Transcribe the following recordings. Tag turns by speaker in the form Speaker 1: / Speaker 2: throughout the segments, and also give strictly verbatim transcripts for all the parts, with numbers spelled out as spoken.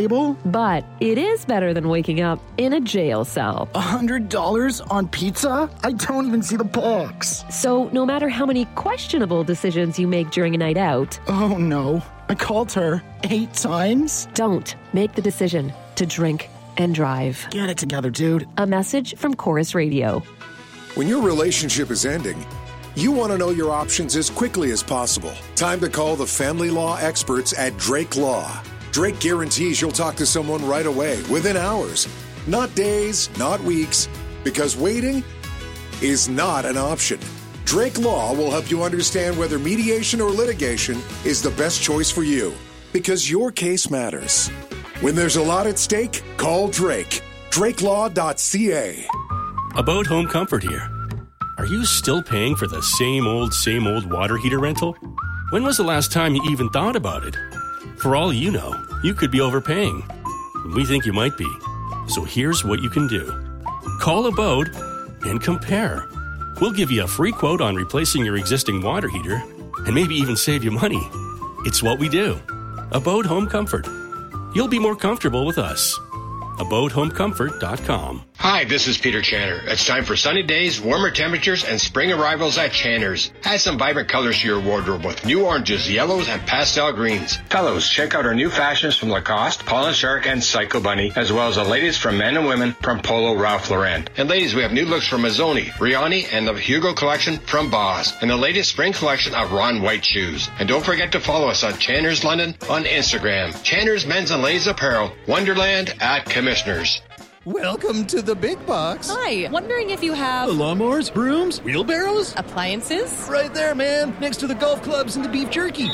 Speaker 1: table?
Speaker 2: But it is better than waking up in a jail cell.
Speaker 1: A hundred dollars on pizza? I don't even see the box.
Speaker 2: So no matter how many questionable decisions you make during a night out...
Speaker 1: Oh no, I called her eight times?
Speaker 2: Don't make the decision to drink and drive.
Speaker 1: Get it together, dude.
Speaker 2: A message from Chorus Radio.
Speaker 3: When your relationship is ending, you want to know your options as quickly as possible. Time to call the family law experts at Drake Law. Drake guarantees you'll talk to someone right away, within hours. Not days, not weeks, because waiting is not an option. Drake Law will help you understand whether mediation or litigation is the best choice for you, because your case matters. When there's a lot at stake, call Drake. drake law dot c a.
Speaker 4: About Home Comfort here. Are you still paying for the same old, same old water heater rental? When was the last time you even thought about it? For all you know, you could be overpaying. We think you might be. So here's what you can do. Call Abode and compare. We'll give you a free quote on replacing your existing water heater and maybe even save you money. It's what we do. Abode Home Comfort. You'll be more comfortable with us. abode home comfort dot com.
Speaker 5: Hi, this is Peter Channer. It's time for sunny days, warmer temperatures, and spring arrivals at Channer's. Add some vibrant colors to your wardrobe with new oranges, yellows, and pastel greens. Fellows, check out our new fashions from Lacoste, Paul and Shark, and Psycho Bunny, as well as the latest from men and women from Polo Ralph Lauren. And ladies, we have new looks from Mazzoni, Riani, and the Hugo collection from Boss, and the latest spring collection of Ron White shoes. And don't forget to follow us on Channer's London on Instagram. Channer's Men's and Ladies Apparel, Wonderland at Commissioners.
Speaker 6: Welcome to the big box.
Speaker 7: Hi, wondering if you have...
Speaker 6: lawnmowers, brooms, wheelbarrows?
Speaker 7: Appliances?
Speaker 6: Right there, man, next to the golf clubs and the beef jerky.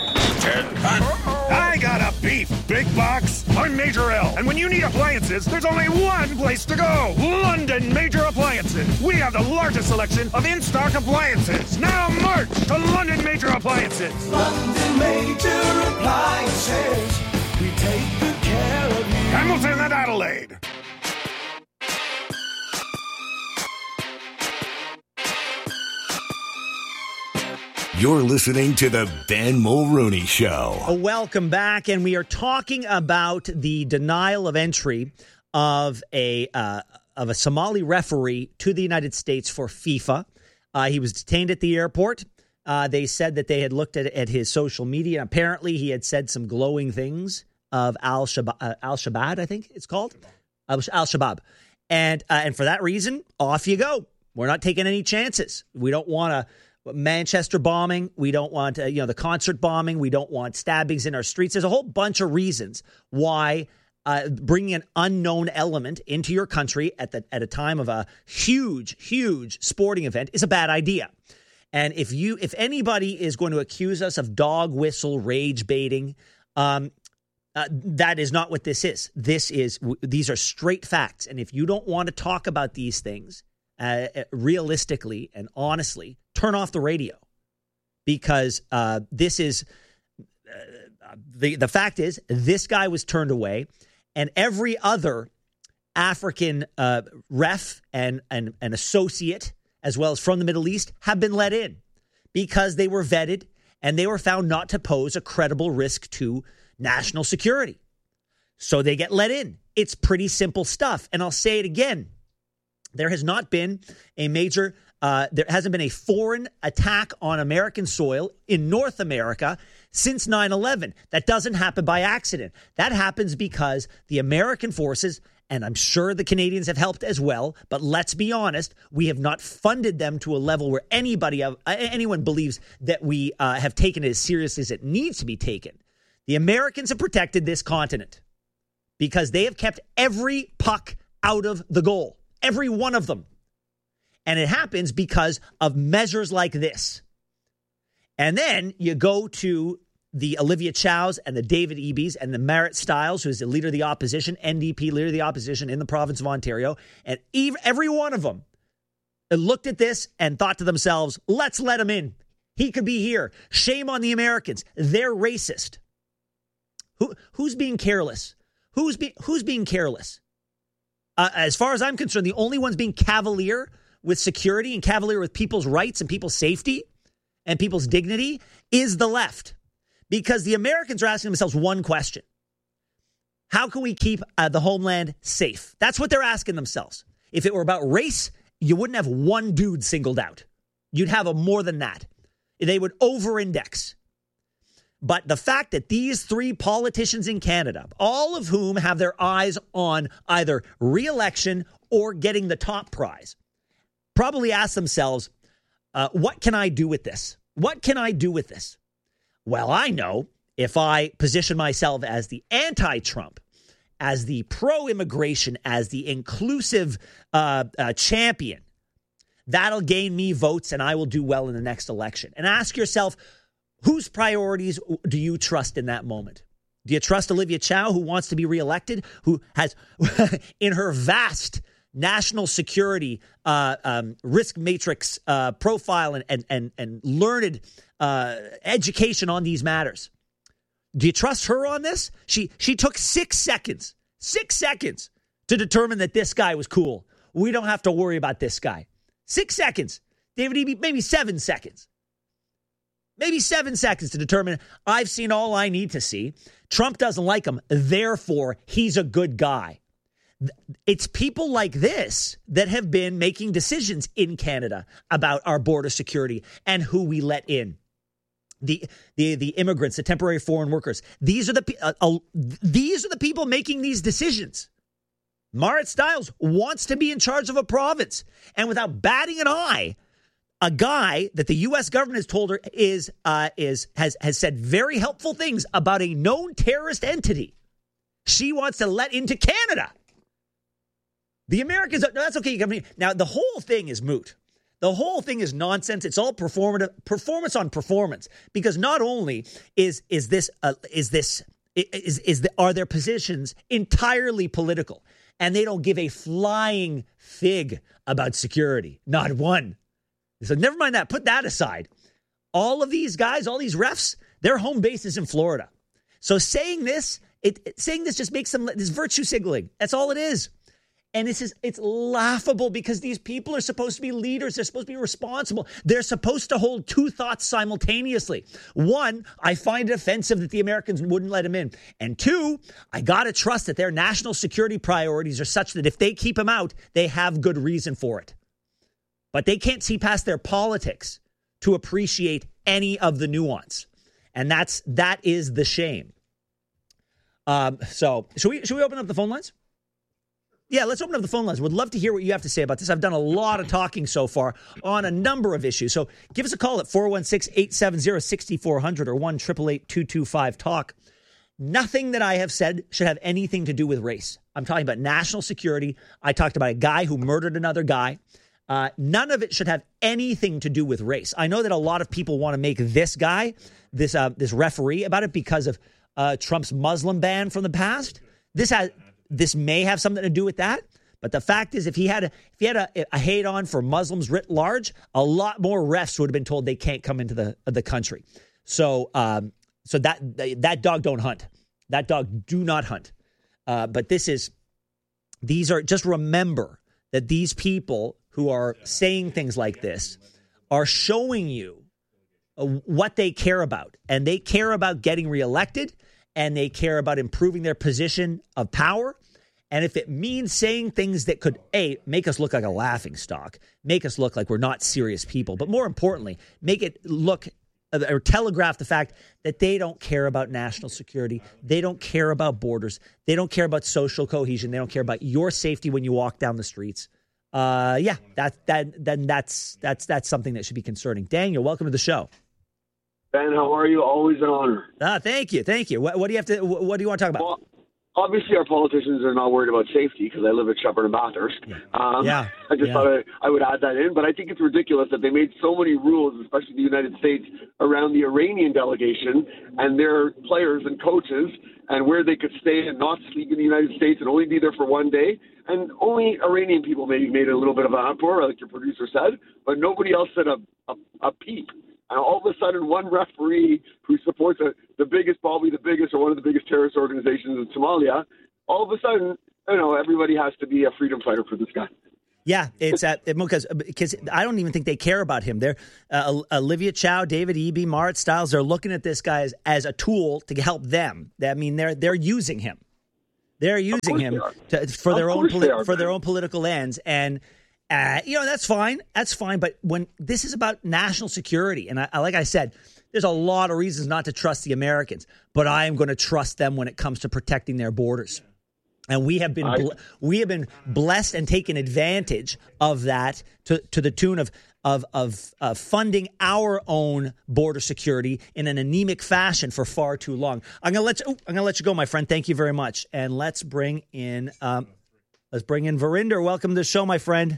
Speaker 8: I got a beef big box. I'm Major L, and when you need appliances, there's only one place to go. London Major Appliances. We have the largest selection of in-stock appliances. Now march to London Major Appliances.
Speaker 9: London Major Appliances. We take good care of you.
Speaker 8: Hamilton and Adelaide.
Speaker 10: You're listening to the Ben Mulrooney Show.
Speaker 11: Welcome back, and we are talking about the denial of entry of a uh, of a Somali referee to the United States for FIFA. Uh, he was detained at the airport. Uh, they said that they had looked at, at his social media. Apparently, he had said some glowing things of Al Shabaab, uh, Al Shabaab, I think it's called Al Shabaab, and uh, and for that reason, off you go. We're not taking any chances. We don't want to. Manchester bombing. We don't want, uh, you know, the concert bombing. We don't want stabbings in our streets. There's a whole bunch of reasons why uh, bringing an unknown element into your country at the at a time of a huge, huge sporting event is a bad idea. And if you, if anybody is going to accuse us of dog whistle rage baiting, um, uh, that is not what this is. This is w- these are straight facts. And if you don't want to talk about these things uh, realistically and honestly, turn off the radio, because uh, this is uh, the the fact is this guy was turned away, and every other African uh, ref and, and and associate, as well as from the Middle East, have been let in because they were vetted and they were found not to pose a credible risk to national security. So they get let in. It's pretty simple stuff. And I'll say it again. There has not been a major, uh, there hasn't been a foreign attack on American soil in North America since nine eleven. That doesn't happen by accident. That happens because the American forces, and I'm sure the Canadians have helped as well, but let's be honest, we have not funded them to a level where anybody, uh, anyone believes that we uh, have taken it as seriously as it needs to be taken. The Americans have protected this continent because they have kept every puck out of the goal. Every one of them. And it happens because of measures like this. And then you go to the Olivia Chows and the David Eby's and the Marit Stiles, who is the leader of the opposition, N D P leader of the opposition in the province of Ontario. And every one of them looked at this and thought to themselves, let's let him in. He could be here. Shame on the Americans. They're racist. Who, who's being careless? Who's, be, who's being careless? Uh, as far as I'm concerned, the only ones being cavalier with security and cavalier with people's rights and people's safety and people's dignity is the left. Because the Americans are asking themselves one question. How can we keep uh, the homeland safe? That's what they're asking themselves. If it were about race, you wouldn't have one dude singled out. You'd have a more than that. They would over-index. But the fact that these three politicians in Canada, all of whom have their eyes on either re-election or getting the top prize, probably ask themselves, uh, what can I do with this? What can I do with this? Well, I know if I position myself as the anti-Trump, as the pro-immigration, as the inclusive uh, uh, champion, that'll gain me votes and I will do well in the next election. And ask yourself, whose priorities do you trust in that moment? Do you trust Olivia Chow, who wants to be reelected, who has, in her vast national security uh, um, risk matrix uh, profile and, and, and, and learned uh, education on these matters? Do you trust her on this? She she took six seconds, six seconds to determine that this guy was cool. We don't have to worry about this guy. Six seconds. David Eby, maybe seven seconds. Maybe seven seconds to determine I've seen all I need to see. Trump doesn't like him. Therefore, he's a good guy. It's people like this that have been making decisions in Canada about our border security and who we let in. The the the immigrants, the temporary foreign workers. These are the uh, uh, these are the people making these decisions. Marit Stiles wants to be in charge of a province, and without batting an eye, a guy that the U S government has told her is uh, is has has said very helpful things about a known terrorist entity, she wants to let into Canada. The Americans, no, that's okay. You come in. Now the whole thing is moot. The whole thing is nonsense. It's all performative, performance on performance. Because not only is is this uh, is this is is the, are their positions entirely political, and they don't give a flying fig about security, not one. So never mind that. Put that aside. All of these guys, all these refs, their home base is in Florida. So saying this, it, it saying this just makes them this virtue signaling. That's all it is. And this is it's laughable because these people are supposed to be leaders. They're supposed to be responsible. They're supposed to hold two thoughts simultaneously. One, I find it offensive that the Americans wouldn't let him in. And two, I got to trust that their national security priorities are such that if they keep him out, they have good reason for it. But they can't see past their politics to appreciate any of the nuance. And that's that is the shame. Um, so should we should we open up the phone lines? Yeah, let's open up the phone lines. Would love to hear what you have to say about this. I've done a lot of talking so far on a number of issues. So give us a call at four one six, eight seven zero, six four zero zero or one eight eight eight, two two five, talk. Nothing that I have said should have anything to do with race. I'm talking about national security. I talked about a guy who murdered another guy. Uh, none of it should have anything to do with race. I know that a lot of people want to make this guy, this uh, this referee, about it because of uh, Trump's Muslim ban from the past. This has... This may have something to do with that, but the fact is, if he had a, if he had a, a hate on for Muslims writ large, a lot more refs would have been told they can't come into the the country. So, um, so that that dog don't hunt. That dog do not hunt. Uh, but this is, these are just remember that these people who are saying things like this are showing you uh, what they care about, and they care about getting reelected. And they care about improving their position of power. And if it means saying things that could, A, make us look like a laughing stock, make us look like we're not serious people, but more importantly, make it look or telegraph the fact that they don't care about national security. They don't care about borders. They don't care about social cohesion. They don't care about your safety when you walk down the streets. Uh, yeah, that, that, then that's, that's, that's something that should be concerning. Daniel, welcome to the show.
Speaker 12: Ben, how are you? Always an honor.
Speaker 11: Ah, thank you, thank you. What, what do you have to? What do you want to talk about?
Speaker 12: Well, obviously, our politicians are not worried about safety because I live at Shepherd and Bathurst.
Speaker 11: Yeah,
Speaker 12: um,
Speaker 11: yeah.
Speaker 12: I just
Speaker 11: yeah.
Speaker 12: thought I, I would add that in, but I think it's ridiculous that they made so many rules, especially the United States, around the Iranian delegation and their players and coaches, and where they could stay and not sleep in the United States and only be there for one day. And only Iranian people maybe made a little bit of an uproar, like your producer said, but nobody else said a, a, a peep. And all of a sudden, one referee who supports a, the biggest, probably the biggest, or one of the biggest terrorist organizations in Somalia, all of a sudden, you know, everybody has to be a freedom fighter for this guy.
Speaker 11: Yeah, it's at because because I don't even think they care about him. They're uh, Olivia Chow, David Eby, Marit Stiles. They're looking at this guy as, as a tool to help them. I mean, they're they're using him. They're using him to, for
Speaker 12: Of
Speaker 11: their own
Speaker 12: course
Speaker 11: poli-
Speaker 12: they are,
Speaker 11: for their
Speaker 12: man.
Speaker 11: own political ends, and uh, you know that's fine. That's fine. But when this is about national security, and I, I, like I said, there's a lot of reasons not to trust the Americans, but I am going to trust them when it comes to protecting their borders. And we have been
Speaker 12: I-
Speaker 11: bl- we have been blessed and taken advantage of that to to the tune of. Of of uh, funding our own border security in an anemic fashion for far too long. I'm gonna let you. Ooh, I'm gonna let you go, my friend. Thank you very much. And let's bring in. Um, let's bring in Verinder. Welcome to the show, my friend.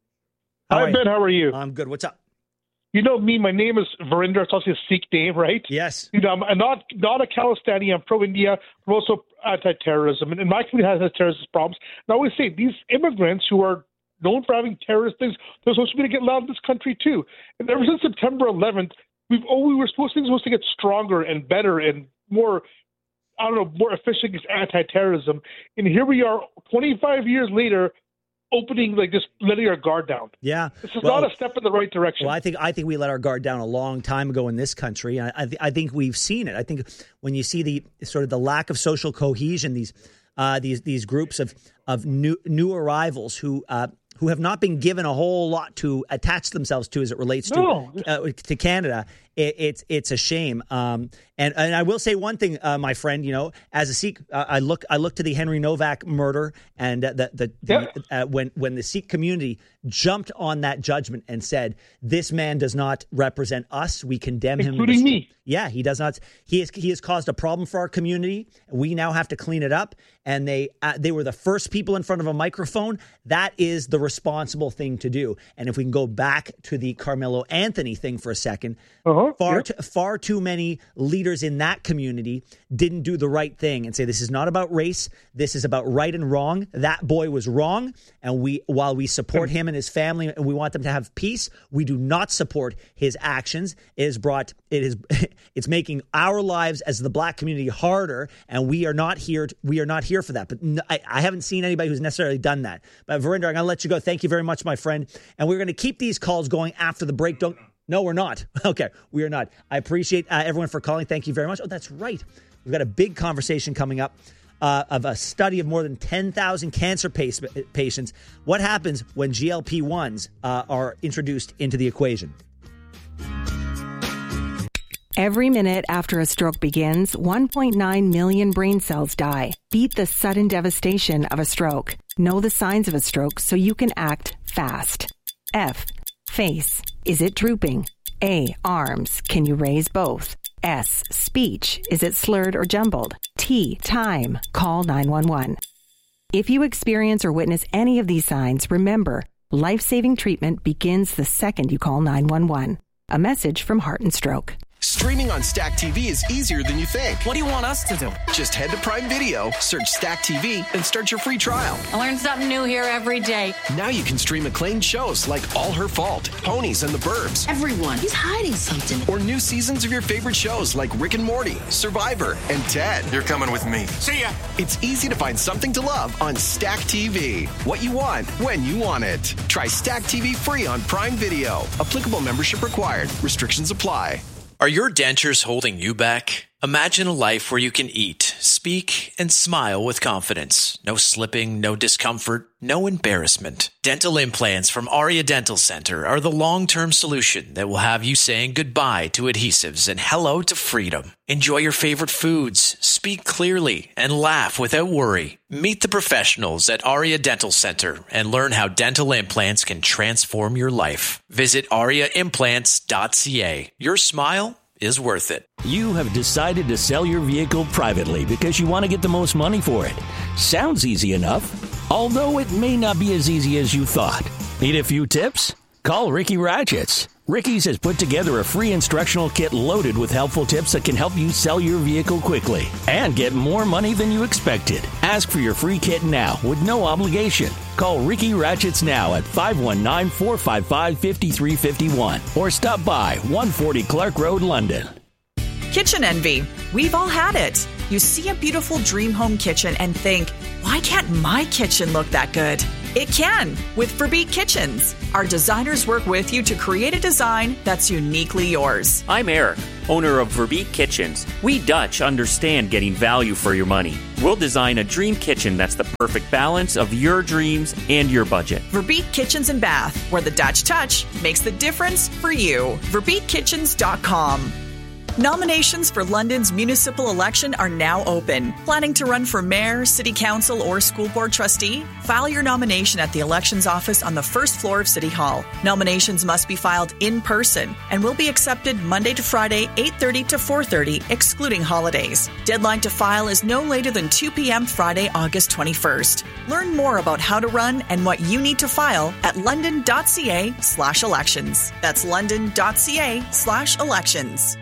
Speaker 11: How
Speaker 13: Hi,
Speaker 11: are you?
Speaker 13: Ben. How are you?
Speaker 11: I'm good. What's up?
Speaker 13: You know me. My name is Verinder. It's also a Sikh name, right?
Speaker 11: Yes.
Speaker 13: You know, I'm I'm not not a Khalistani. I'm pro-India. I'm also anti-terrorism. And, and my community has terrorist problems. And I always say these immigrants who are known for having terrorist things, they're supposed to be to get allowed in this country too. And ever since September eleventh, we've oh, we were supposed things supposed to get stronger and better and more, I don't know, more efficient against anti-terrorism. And here we are, twenty-five years later, opening like just letting our guard down.
Speaker 11: Yeah,
Speaker 13: this is
Speaker 11: well,
Speaker 13: not a step in the right direction.
Speaker 11: Well, I think I think we let our guard down a long time ago in this country. I I, th- I think we've seen it. I think when you see the sort of the lack of social cohesion, these uh, these these groups of of new new arrivals who. Uh, who have not been given a whole lot to attach themselves to as it relates
Speaker 13: no.
Speaker 11: to uh, to Canada. It, it's it's a shame. Um, and and I will say one thing, uh, my friend. You know, as a Sikh, uh, I look I look to the Henry Novak murder, and uh, the the, the
Speaker 13: yep.
Speaker 11: uh, when when the Sikh community jumped on that judgment and said, "This man does not represent us. We condemn him."
Speaker 13: Including me.
Speaker 11: Yeah, he does not. He has he has caused a problem for our community. We now have to clean it up. And they uh, they were the first people in front of a microphone. That is the responsible thing to do. And if we can go back to the Carmelo Anthony thing for a second,
Speaker 13: uh-huh.
Speaker 11: far
Speaker 13: yep.
Speaker 11: too, far too many leaders in that community didn't do the right thing and say this is not about race. This is about right and wrong. That boy was wrong, and we while we support him and his family and we want them to have peace, we do not support his actions. It has brought it is it's making our lives as the black community harder, and we are not here. To, we are not here for that. But no, I, I haven't seen anybody who's necessarily done that. But Verinder, I'm going to let you go. Thank you very much, my friend. And we're going to keep these calls going after the break. Don't. No, we're not. Okay, we are not. I appreciate uh, everyone for calling. Thank you very much. Oh, that's right. We've got a big conversation coming up uh, of a study of more than ten thousand cancer pace- patients. What happens when G L P ones uh, are introduced into the equation?
Speaker 14: Every minute after a stroke begins, one point nine million brain cells die. Beat the sudden devastation of a stroke. Know the signs of a stroke so you can act fast. F. Face. Is it drooping? A. Arms. Can you raise both? S. Speech. Is it slurred or jumbled? T. Time. Call nine one one. If you experience or witness any of these signs, remember, life-saving treatment begins the second you call nine one one. A message from Heart and Stroke.
Speaker 15: Streaming on Stack T V is easier than you think.
Speaker 16: What do you want us to do?
Speaker 15: Just head to Prime Video, search Stack T V, and start your free trial.
Speaker 7: I learn something new here every day.
Speaker 15: Now you can stream acclaimed shows like All Her Fault, Ponies and the Burbs.
Speaker 17: Everyone, he's hiding something.
Speaker 15: Or new seasons of your favorite shows like Rick and Morty, Survivor, and Ted.
Speaker 18: You're coming with me.
Speaker 15: See ya! It's easy to find something to love on Stack T V. What you want, when you want it. Try Stack T V free on Prime Video. Applicable membership required. Restrictions apply.
Speaker 19: Are your dentures holding you back? Imagine a life where you can eat, speak, and smile with confidence. No slipping, no discomfort, no embarrassment. Dental implants from Aria Dental Center are the long-term solution that will have you saying goodbye to adhesives and hello to freedom. Enjoy your favorite foods, speak clearly, and laugh without worry. Meet the professionals at Aria Dental Center and learn how dental implants can transform your life. Visit aria implants dot c a. Your smile is worth it.
Speaker 20: You have decided to sell your vehicle privately because you want to get the most money for it. Sounds easy enough, although it may not be as easy as you thought. Need a few tips? Call Ricky Ratchets. Ricky's has put together a free instructional kit loaded with helpful tips that can help you sell your vehicle quickly and get more money than you expected. Ask for your free kit now with no obligation. Call Ricky Ratchets now at five one nine, four five five, five three five one or stop by one forty Clark Road, London.
Speaker 21: Kitchen envy. We've all had it. You see a beautiful dream home kitchen and think, why can't my kitchen look that good? It can with Verbeek Kitchens. Our designers work with you to create a design that's uniquely yours.
Speaker 16: I'm Eric, owner of Verbeek Kitchens. We Dutch understand getting value for your money. We'll design a dream kitchen that's the perfect balance of your dreams and your budget.
Speaker 21: Verbeek Kitchens and Bath, where the Dutch touch makes the difference for you. verbeek kitchens dot com. Nominations for London's municipal election are now open. Planning to run for mayor, city council, or school board trustee? File your nomination at the elections office on the first floor of City Hall. Nominations must be filed in person and will be accepted Monday to Friday, eight thirty to four thirty, excluding holidays. Deadline to file is no later than two p.m. Friday, August twenty-first. Learn more about how to run and what you need to file at london.ca slash elections. That's london.ca slash elections.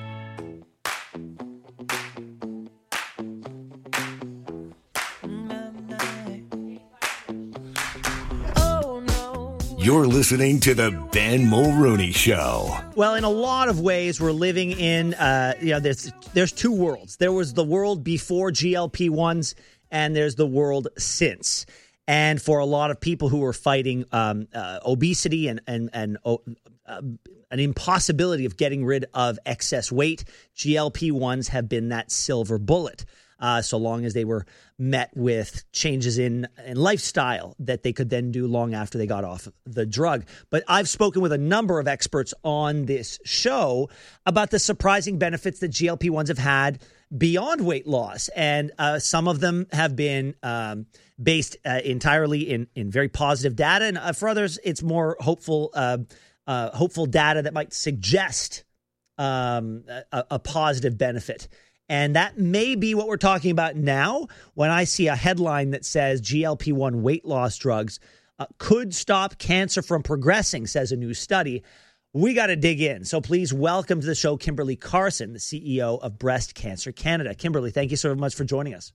Speaker 10: You're listening to the Ben Mulrooney Show.
Speaker 11: Well, in a lot of ways, we're living in, uh, you know, there's there's two worlds. There was the world before G L P ones, and there's the world since. And for a lot of people who are fighting um, uh, obesity and and and uh, an impossibility of getting rid of excess weight, G L P ones have been that silver bullet. Uh, so long as they were met with changes in, in lifestyle that they could then do long after they got off the drug. But I've spoken with a number of experts on this show about the surprising benefits that G L P ones have had beyond weight loss. And uh, some of them have been um, based uh, entirely in, in very positive data. And uh, for others, it's more hopeful, uh, uh, hopeful data that might suggest um, a, a positive benefit. And that may be what we're talking about now when I see a headline that says G L P one weight loss drugs uh, could stop cancer from progressing, says a new study. We got to dig in. So please welcome to the show Kimberly Carson, the C E O of Breast Cancer Canada. Kimberly, thank you so much for joining us.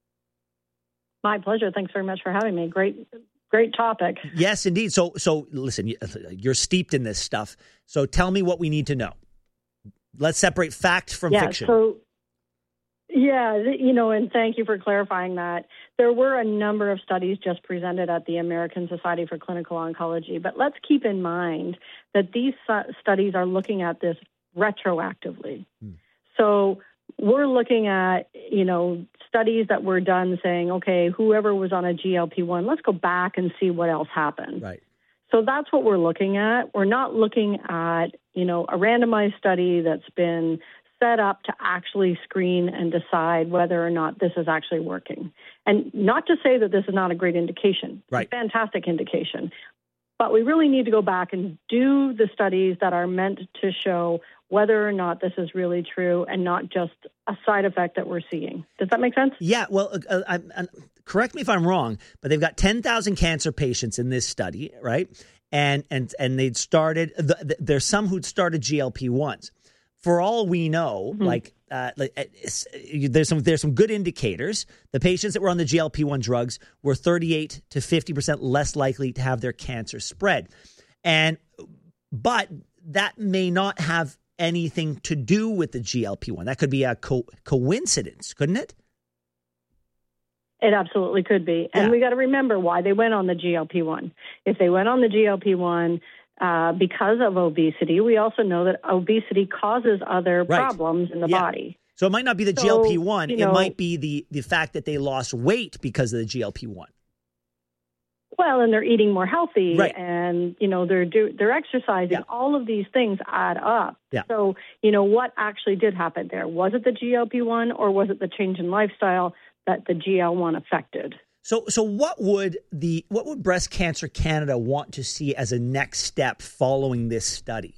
Speaker 18: My pleasure. Thanks very much for having me. Great, great topic.
Speaker 11: Yes, indeed. So, so listen, you're steeped in this stuff. So tell me what we need to know. Let's separate fact from
Speaker 18: yeah,
Speaker 11: fiction.
Speaker 18: So- Yeah, you know, and thank you for clarifying that. There were a number of studies just presented at the American Society for Clinical Oncology, but let's keep in mind that these studies are looking at this retroactively. Hmm. So we're looking at, you know, studies that were done saying, okay, whoever was on a G L P one, let's go back and see what else happened.
Speaker 11: Right.
Speaker 18: So that's what we're looking at. We're not looking at, you know, a randomized study that's been set up to actually screen and decide whether or not this is actually working. And not to say that this is not a great indication.
Speaker 11: Right.
Speaker 18: It's a fantastic indication. But we really need to go back and do the studies that are meant to show whether or not this is really true and not just a side effect that we're seeing. Does that make sense?
Speaker 11: Yeah, well, uh, I, I, correct me if I'm wrong, but they've got ten thousand cancer patients in this study, right? And and and they'd started, the, the, there's some who'd started G L P ones. For all we know, mm-hmm. like, uh, like there's some there's some good indicators. The patients that were on the G L P one drugs were thirty-eight to fifty percent less likely to have their cancer spread. And but that may not have anything to do with the G L P one. That could be a co- coincidence, couldn't it?
Speaker 18: It absolutely could be. And yeah. we got to remember why they went on the G L P one. If they went on the G L P one Uh, because of obesity, we also know that obesity causes other
Speaker 11: right.
Speaker 18: problems in the
Speaker 11: yeah.
Speaker 18: body.
Speaker 11: So it might not be the
Speaker 18: so,
Speaker 11: G L P one.
Speaker 18: You know,
Speaker 11: it might be the, the fact that they lost weight because of the G L P one.
Speaker 18: Well, and they're eating more healthy,
Speaker 11: right.
Speaker 18: and you know they're do, they're exercising.
Speaker 11: Yeah.
Speaker 18: All of these things add up.
Speaker 11: Yeah.
Speaker 18: So you know what actually did happen there? Was it the G L P one, or was it the change in lifestyle that the G L one affected?
Speaker 11: So, so what would the what would Breast Cancer Canada want to see as a next step following this study?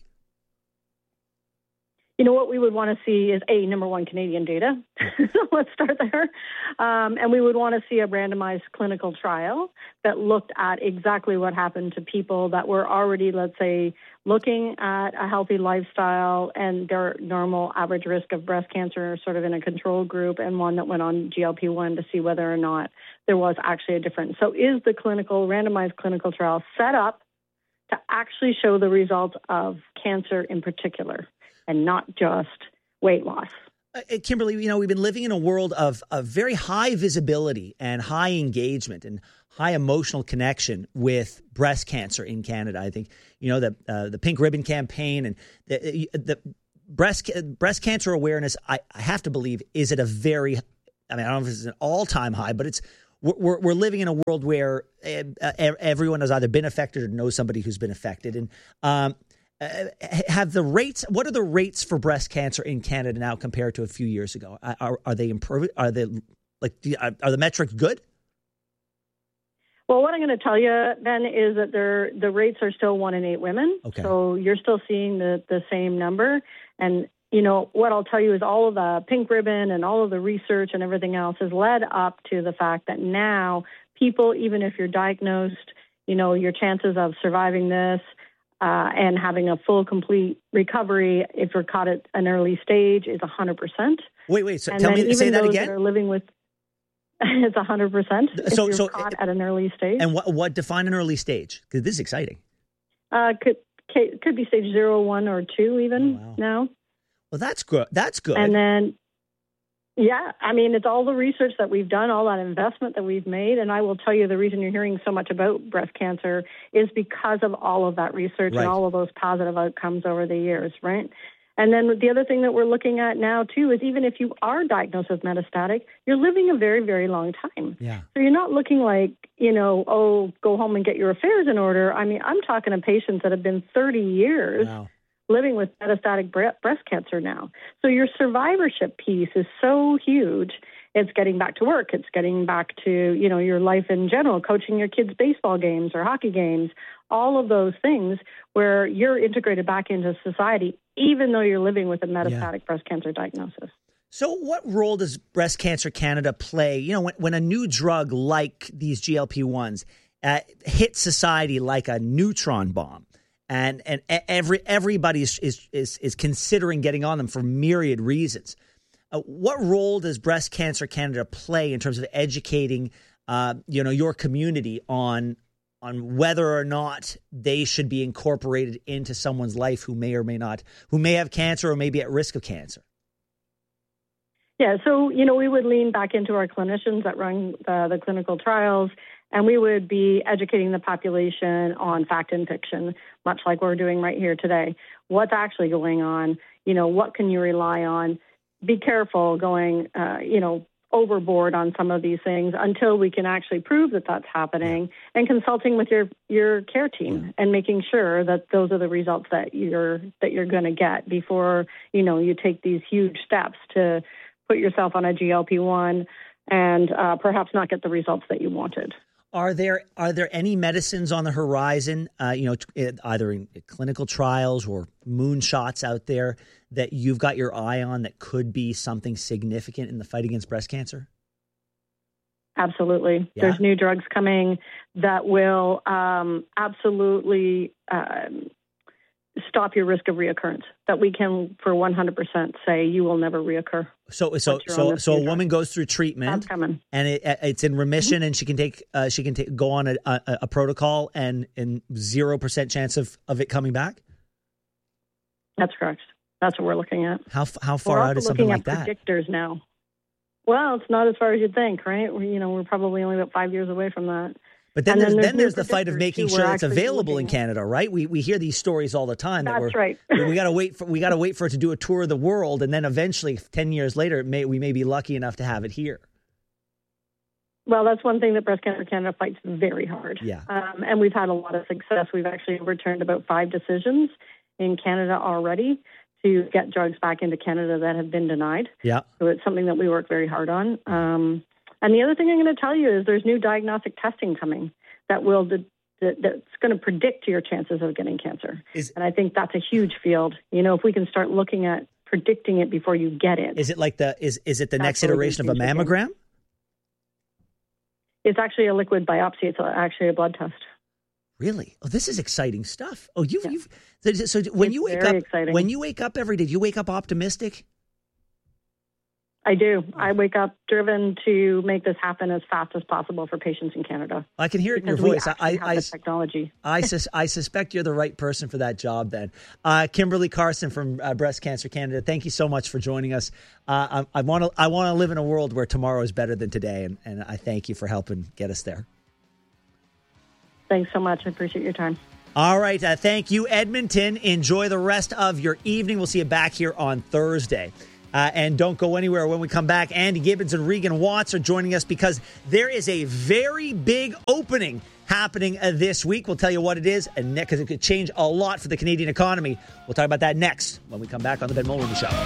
Speaker 18: You know, what we would want to see is, A, number one, Canadian data. Let's start there. Um, and we would want to see a randomized clinical trial that looked at exactly what happened to people that were already, let's say, looking at a healthy lifestyle and their normal average risk of breast cancer sort of in a control group, and one that went on G L P one to see whether or not there was actually a difference. So is the clinical, randomized clinical trial set up to actually show the results of cancer in particular, and not just weight loss?
Speaker 11: Uh, Kimberly, you know, we've been living in a world of, of very high visibility and high engagement and high emotional connection with breast cancer in Canada. I think, you know, the uh, the Pink Ribbon campaign and the, the breast breast cancer awareness, I, I have to believe, is at a very, I mean, I don't know if it's an all-time high, but it's we're we're living in a world where everyone has either been affected or knows somebody who's been affected. And um, have the rates, what are the rates for breast cancer in Canada now compared to a few years ago? Are, are they improving? Are they like, are the metrics good?
Speaker 18: Well, what I'm going to tell you then is that there, the rates are still one in eight women.
Speaker 11: Okay.
Speaker 18: So you're still seeing the, the same number. And, you know, what I'll tell you is all of the Pink Ribbon and all of the research and everything else has led up to the fact that now people, even if you're diagnosed, you know, your chances of surviving this uh, and having a full, complete recovery, if you're caught at an early stage, is one hundred percent.
Speaker 11: Wait, wait. So
Speaker 18: and
Speaker 11: tell me, say that
Speaker 18: those
Speaker 11: again.
Speaker 18: That are living with It's one hundred percent if
Speaker 11: so,
Speaker 18: you're
Speaker 11: so,
Speaker 18: caught at an early stage.
Speaker 11: And what what define an early stage? Because this is exciting.
Speaker 18: Uh, could could be stage zero, one, or two even oh, wow. now.
Speaker 11: Well, that's good. That's good.
Speaker 18: And then, yeah, I mean, it's all the research that we've done, all that investment that we've made. And I will tell you the reason you're hearing so much about breast cancer is because of all of that research right. and all of those positive outcomes over the years, right? And then the other thing that we're looking at now, too, is even if you are diagnosed with metastatic, you're living a very, very long time.
Speaker 11: Yeah.
Speaker 18: So you're not looking like, you know, oh, go home and get your affairs in order. I mean, I'm talking to patients that have been thirty years wow. living with metastatic breast cancer now. So your survivorship piece is so huge. It's getting back to work. It's getting back to, you know, your life in general, coaching your kids' baseball games or hockey games, all of those things where you're integrated back into society, even though you're living with a metastatic yeah. breast cancer diagnosis.
Speaker 11: So what role does Breast Cancer Canada play? You know, when, when a new drug like these G L P ones uh, hits society like a neutron bomb, and and every everybody is is is, is considering getting on them for myriad reasons. Uh, what role does Breast Cancer Canada play in terms of educating, uh, you know, your community on on whether or not they should be incorporated into someone's life who may or may not, who may have cancer or may be at risk of cancer?
Speaker 18: Yeah, so, you know, we would lean back into our clinicians that run the, the clinical trials, and we would be educating the population on fact and fiction, much like we're doing right here today. What's actually going on? You know, what can you rely on? Be careful going, uh, you know, overboard on some of these things until we can actually prove that that's happening, and consulting with your, your care team and making sure that those are the results that you're that you're going to get before, you know, you take these huge steps to put yourself on a G L P one and uh, perhaps not get the results that you wanted.
Speaker 11: Are there are there any medicines on the horizon, uh, you know, either in clinical trials or moonshots out there that you've got your eye on that could be something significant in the fight against breast cancer?
Speaker 18: Absolutely. Yeah. There's new drugs coming that will um, absolutely uh, stop your risk of reoccurrence, that we can for one hundred percent say you will never reoccur.
Speaker 11: So so so so a woman goes through treatment and it, it's in remission, mm-hmm. and she can take uh, she can take, go on a, a, a protocol and and zero percent chance of, of it coming back?
Speaker 18: That's correct. That's what we're looking at.
Speaker 11: How how far out is something like that?
Speaker 18: We're looking at predictors now. Well, it's not as far as you'd think, right? We're, you know, we're probably only about five years away from that.
Speaker 11: But then, there's, then there's, then there's the fight of making sure it's available in Canada, right? We we hear these stories all the time.
Speaker 18: That
Speaker 11: That's
Speaker 18: we're, right.
Speaker 11: we, we got to wait for we got to wait for it to do a tour of the world, and then eventually, ten years later, it may, we may be lucky enough to have it here.
Speaker 18: Well, that's one thing that Breast Cancer Canada fights very hard.
Speaker 11: Yeah,
Speaker 18: um, and we've had a lot of success. We've actually overturned about five decisions in Canada already to get drugs back into Canada that have been denied.
Speaker 11: Yeah,
Speaker 18: so it's something that we work very hard on. Um, and the other thing I'm going to tell you is there's new diagnostic testing coming that will that, that's going to predict your chances of getting cancer. Is, and I think that's a huge field. You know, if we can start looking at predicting it before you get it.
Speaker 11: Is it like the is is it the next iteration of a mammogram?
Speaker 18: It's actually a liquid biopsy. It's actually a blood test.
Speaker 11: Really? Oh, this is exciting stuff. Oh, you've, yeah. you've so, so when
Speaker 18: it's
Speaker 11: you wake
Speaker 18: very
Speaker 11: up
Speaker 18: exciting.
Speaker 11: when you wake up every day, do you wake up optimistic?
Speaker 18: I do. I wake up driven to make this happen as fast as possible for patients in Canada.
Speaker 11: I can hear it in your
Speaker 18: because
Speaker 11: voice.
Speaker 18: We
Speaker 11: I,
Speaker 18: have
Speaker 11: I,
Speaker 18: the technology.
Speaker 11: I, sus, I suspect you're the right person for that job then. Uh, Kimberly Carson from uh, Breast Cancer Canada, thank you so much for joining us. Uh, I want to I want to live in a world where tomorrow is better than today, and, and I thank you for helping get us there.
Speaker 18: Thanks so much. I appreciate your time.
Speaker 11: All right. Uh, thank you, Edmonton. Enjoy the rest of your evening. We'll see you back here on Thursday. Uh, and don't go anywhere. When we come back, Andy Gibbons and Regan Watts are joining us because there is a very big opening happening uh, this week. We'll tell you what it is, and because it could change a lot for the Canadian economy. We'll talk about that next when we come back on the Ben Mulroney Show.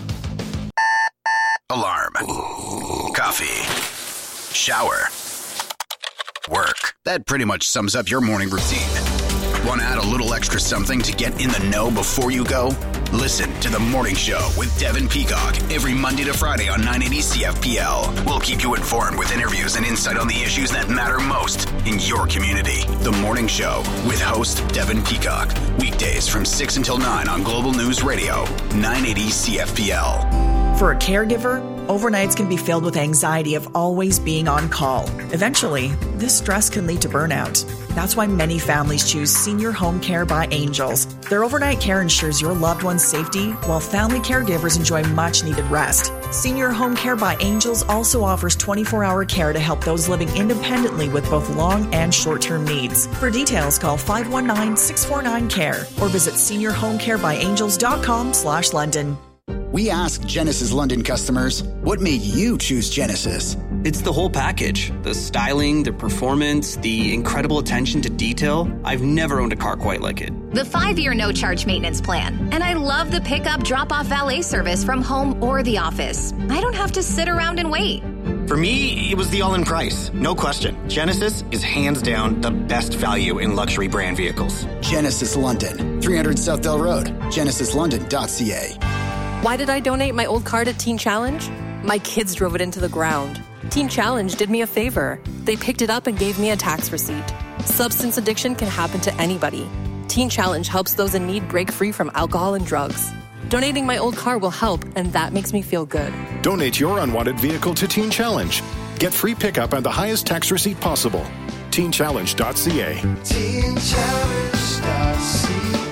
Speaker 1: Alarm. Coffee. Shower. Work. That pretty much sums up your morning routine. Want to add a little extra something to get in the know before you go? Listen to The Morning Show with Devin Peacock every Monday to Friday on nine eighty C F P L. We'll keep you informed with interviews and insight on the issues that matter most in your community. The Morning Show with host Devin Peacock. Weekdays from six until nine on Global News Radio, nine eighty C F P L.
Speaker 21: For a caregiver, overnights can be filled with anxiety of always being on call. Eventually, this stress can lead to burnout. That's why many families choose Senior Home Care by Angels. Their overnight care ensures your loved one's safety, while family caregivers enjoy much-needed rest. Senior Home Care by Angels also offers twenty-four hour care to help those living independently with both long and short-term needs. For details, call five one nine, six four nine, C A R E or visit senior home care by angels dot com slash London.
Speaker 22: We asked Genesis London customers, what made you choose Genesis?
Speaker 23: It's the whole package. The styling, the performance, the incredible attention to detail. I've never owned a car quite like it.
Speaker 24: The five-year no-charge maintenance plan. And I love the pickup drop-off valet service from home or the office. I don't have to sit around and wait.
Speaker 25: For me, it was the all-in price. No question. Genesis is hands down the best value in luxury brand vehicles.
Speaker 22: Genesis London, three hundred Southdale Road, genesis london dot c a.
Speaker 26: Why did I donate my old car to Teen Challenge? My kids drove it into the ground. Teen Challenge did me a favor. They picked it up and gave me a tax receipt. Substance addiction can happen to anybody. Teen Challenge helps those in need break free from alcohol and drugs. Donating my old car will help, and that makes me feel good.
Speaker 27: Donate your unwanted vehicle to Teen Challenge. Get free pickup and the highest tax receipt possible. teen challenge dot c a. teen challenge dot c a.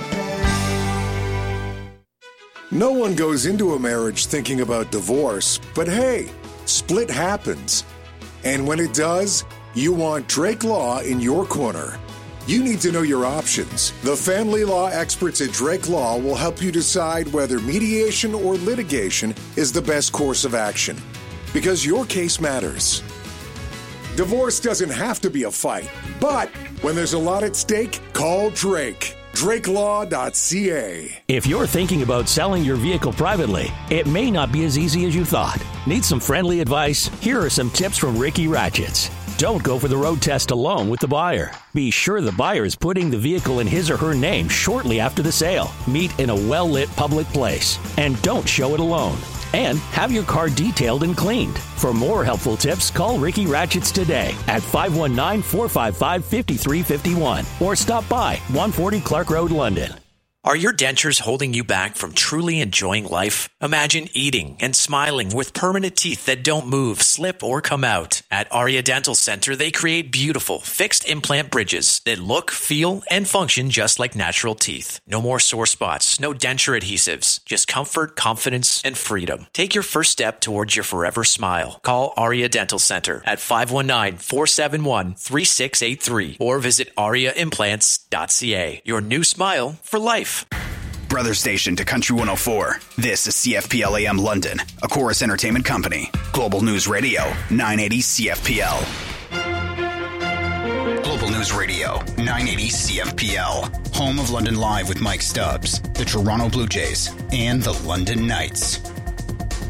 Speaker 3: No one goes into a marriage thinking about divorce, but hey, split happens. And when it does, you want Drake Law in your corner. You need to know your options. The family law experts at Drake Law will help you decide whether mediation or litigation is the best course of action, because your case matters. Divorce doesn't have to be a fight, but when there's a lot at stake, call Drake. drake law dot c a.
Speaker 20: If you're thinking about selling your vehicle privately, it may not be as easy as you thought. Need some friendly advice? Here are some tips from Ricky Ratchets. Don't go for the road test alone with the buyer. Be sure the buyer is putting the vehicle in his or her name shortly after the sale. Meet in a well-lit public place. And don't show it alone. And have your car detailed and cleaned. For more helpful tips, call Ricky Ratchets today at five one nine, four five five, five three five one or stop by one forty Clark Road, London.
Speaker 19: Are your dentures holding you back from truly enjoying life? Imagine eating and smiling with permanent teeth that don't move, slip, or come out. At Aria Dental Center, they create beautiful, fixed implant bridges that look, feel, and function just like natural teeth. No more sore spots, no denture adhesives, just comfort, confidence, and freedom. Take your first step towards your forever smile. Call Aria Dental Center at five one nine, four seven one, three six eight three or visit aria implants dot c a. Your new smile for life.
Speaker 1: Brother station to Country one oh four. This is C F P L A M London, a Chorus Entertainment Company. Global News Radio, nine eighty C F P L. Global News Radio, nine eighty C F P L. Home of London Live with Mike Stubbs, the Toronto Blue Jays, and the London Knights.